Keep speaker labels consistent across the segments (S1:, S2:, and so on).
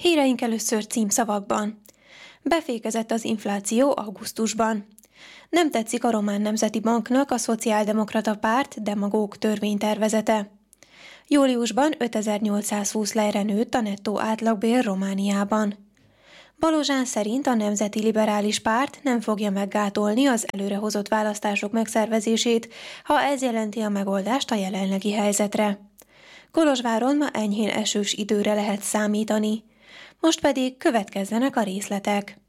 S1: Híreink először címszavakban. Befékezett az infláció augusztusban. Nem tetszik a Román Nemzeti Banknak a Szociáldemokrata Párt demagóg törvénytervezete. Júliusban 5820 lejre nőtt a nettó átlagbér Romániában. Balozsán szerint a Nemzeti Liberális Párt nem fogja meggátolni az előrehozott választások megszervezését, ha ez jelenti a megoldást a jelenlegi helyzetre. Kolozsváron ma enyhén esős időre lehet számítani. Most pedig következzenek a részletek.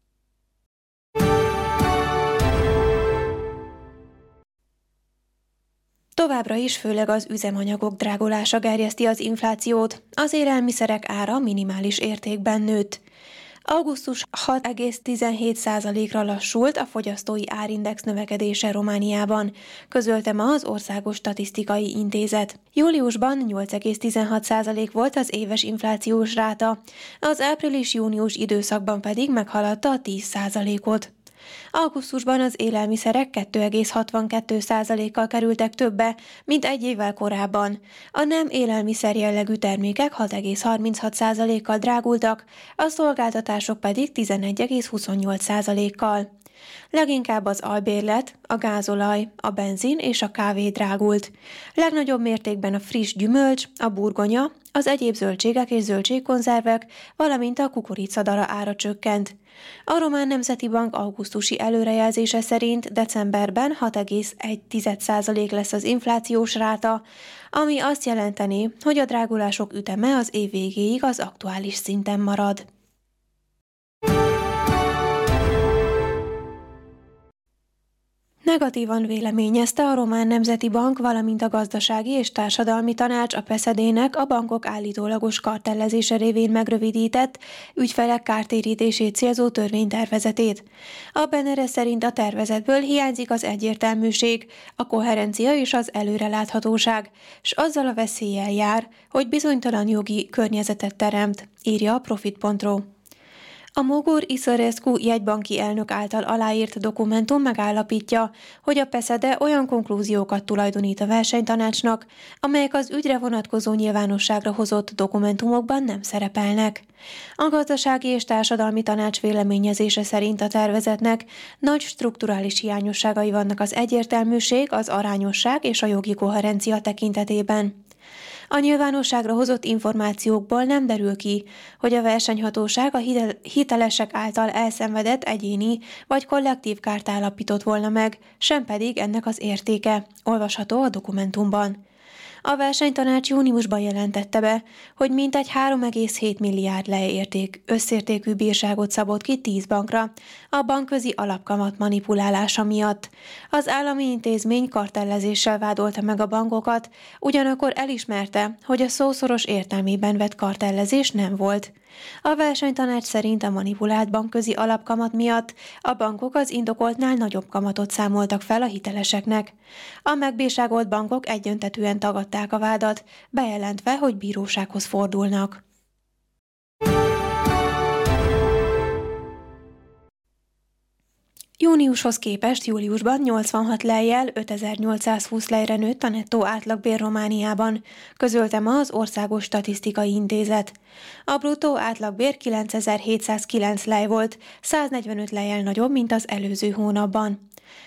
S1: Továbbra is főleg az üzemanyagok drágulása gerjeszti az inflációt, az élelmiszerek ára minimális értékben nőtt. Augusztus 6,17%-ra lassult a fogyasztói árindex növekedése Romániában, közölte ma az Országos Statisztikai Intézet. Júliusban 8,16% volt az éves inflációs ráta, az április-június időszakban pedig meghaladta a 10%-ot. Augusztusban az élelmiszerek 2,62%-kal kerültek többe, mint egy évvel korábban. A nem élelmiszer jellegű termékek 6,36%-kal drágultak, a szolgáltatások pedig 11,28%-kal. Leginkább az albérlet, a gázolaj, a benzin és a kávé drágult. Legnagyobb mértékben a friss gyümölcs, a burgonya, az egyéb zöldségek és zöldségkonzervek, valamint a kukoricadala ára csökkent. A Román Nemzeti Bank augusztusi előrejelzése szerint decemberben 6,1% lesz az inflációs ráta, ami azt jelenteni, hogy a drágulások üteme az év végéig az aktuális szinten marad. Negatívan véleményezte a Román Nemzeti Bank, valamint a Gazdasági és Társadalmi Tanács a PESEDének a bankok állítólagos kartellezése révén megrövidített ügyfelek kártérítését célzó törvénytervezetét. A Benere szerint a tervezetből hiányzik az egyértelműség, a koherencia és az előreláthatóság, s azzal a veszéllyel jár, hogy bizonytalan jogi környezetet teremt, írja a Profit.ro. A Mogor Iszărescu jegybanki elnök által aláírt dokumentum megállapítja, hogy a PESEDE olyan konklúziókat tulajdonít a versenytanácsnak, amelyek az ügyre vonatkozó nyilvánosságra hozott dokumentumokban nem szerepelnek. A Gazdasági és Társadalmi Tanács véleményezése szerint a tervezetnek nagy strukturális hiányosságai vannak az egyértelműség, az arányosság és a jogi koherencia tekintetében. A nyilvánosságra hozott információkból nem derül ki, hogy a versenyhatóság a hitelesek által elszenvedett egyéni vagy kollektív kárt állapított volna meg, sem pedig ennek az értéke, olvasható a dokumentumban. A versenytanács júniusban jelentette be, hogy mintegy 3,7 milliárd lej összértékű bírságot szabott ki 10 bankra a bankközi alapkamat manipulálása miatt. Az állami intézmény kartellezéssel vádolta meg a bankokat, ugyanakkor elismerte, hogy a szószoros értelmében vett kartellezés nem volt. A versenytanács szerint a manipulált bankközi alapkamat miatt a bankok az indokoltnál nagyobb kamatot számoltak fel a hiteleseknek. A megbírságolt bankok egyöntetűen tagadták a vádat, bejelentve, hogy bírósághoz fordulnak. Júniushoz képest júliusban 86 lejjel 5820 lejre nőtt a nettó átlagbér Romániában, közölte ma az Országos Statisztikai Intézet. A bruttó átlagbér 9709 lej volt, 145 lejjel nagyobb, mint az előző hónapban.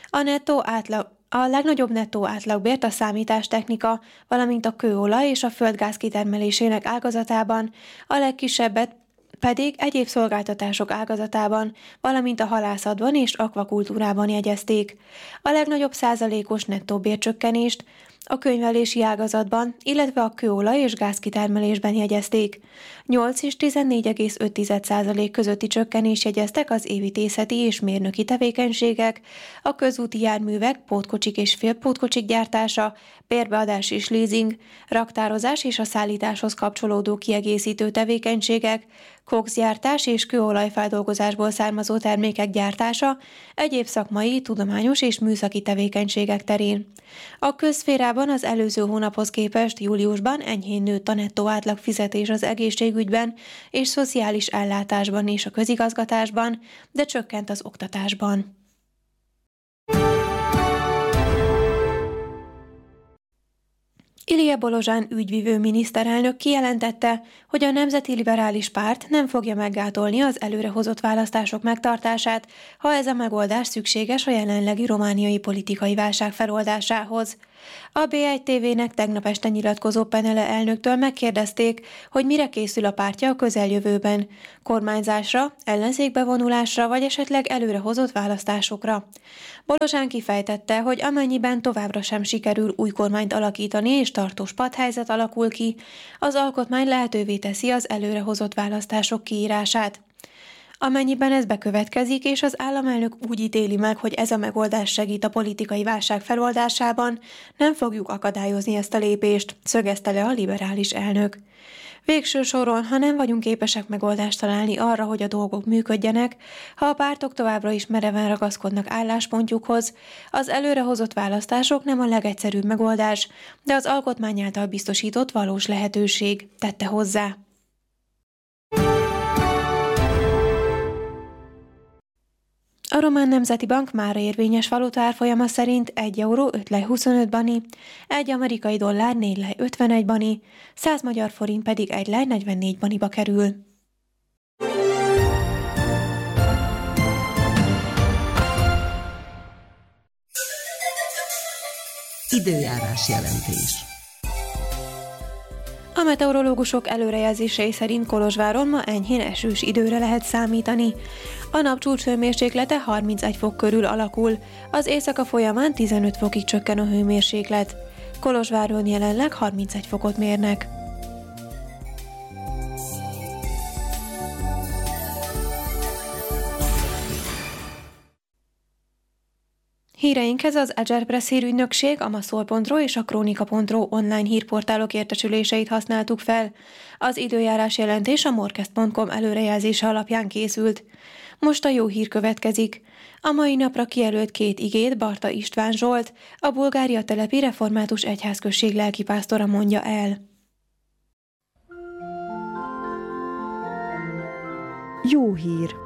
S1: A legnagyobb nettó átlagbért a számítástechnika, valamint a kőolaj és a földgáz kitermelésének ágazatában, a legkisebbet pedig egyéb szolgáltatások ágazatában, valamint a halászatban és akvakultúrában jegyezték. A legnagyobb százalékos nettó bércsökkenést a könyvelési ágazatban, illetve a kőolaj és gázkitermelésben jegyezték. 8 és 14,5% közötti csökkenést jegyeztek az építészeti és mérnöki tevékenységek, a közúti járművek, pótkocsik és félpótkocsik gyártása, bérbeadás és leasing, raktározás és a szállításhoz kapcsolódó kiegészítő tevékenységek, kokszgyártás és kőolajfeldolgozásból származó termékek gyártása, egyéb szakmai, tudományos és műszaki tevékenységek terén. A közszférában az előző hónaphoz képest júliusban enyhén nőtt a nettó átlag fizetés az egészségügyben és szociális ellátásban és a közigazgatásban, de csökkent az oktatásban. Ilija Bolozsán ügyvivő miniszterelnök kijelentette, hogy a Nemzeti Liberális Párt nem fogja meggátolni az előrehozott választások megtartását, ha ez a megoldás szükséges a jelenlegi romániai politikai válság feloldásához. A B1 TV-nek tegnap este nyilatkozó Penele elnöktől megkérdezték, hogy mire készül a pártja a közeljövőben: kormányzásra, ellenzékbe vonulásra vagy esetleg előrehozott választásokra. Bolozsán kifejtette, hogy amennyiben továbbra sem sikerül új kormányt alakítani és tartós padhelyzet alakul ki, az alkotmány lehetővé teszi az előrehozott választások kiírását. Amennyiben ez bekövetkezik, és az államelnök úgy ítéli meg, hogy ez a megoldás segít a politikai válság feloldásában, nem fogjuk akadályozni ezt a lépést, szögezte le a liberális elnök. Végső soron, ha nem vagyunk képesek megoldást találni arra, hogy a dolgok működjenek, ha a pártok továbbra is mereven ragaszkodnak álláspontjukhoz, az előrehozott választások nem a legegyszerűbb megoldás, de az alkotmány által biztosított valós lehetőség, tette hozzá. A Román Nemzeti Bank mára érvényes valuta árfolyama szerint 1 euró 5 lej 25 bani, 1 amerikai dollár 4 lej 51 bani, 100 magyar forint pedig 1 lej 44 baniba kerül.
S2: Időjárás jelentés.
S1: A meteorológusok előrejelzései szerint Kolozsváron ma enyhén esős időre lehet számítani. A nap csúcshőmérséklete 31 fok körül alakul, az éjszaka folyamán 15 fokig csökken a hőmérséklet. Kolozsváron jelenleg 31 fokot mérnek. Híreinkhez az Agerpress hírügynökség, a maszol.ro és a kronika.ro online hírportálok értesüléseit használtuk fel. Az időjárás jelentés a morkest.com előrejelzése alapján készült. Most a jó hír következik. A mai napra kijelölt 2 igét Barta István Zsolt, a Bulgária telepi református egyházközség lelkipásztora mondja el.
S3: Jó hír!